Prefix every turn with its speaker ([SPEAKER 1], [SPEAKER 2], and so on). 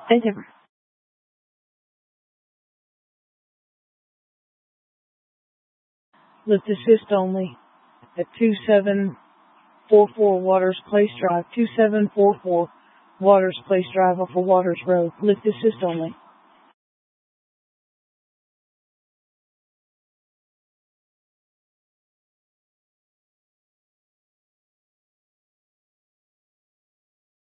[SPEAKER 1] Endeavor. Lift assist only at 2744 Waters Place Drive, 2744 Waters Place Drive off of Waters Road. Lift assist only.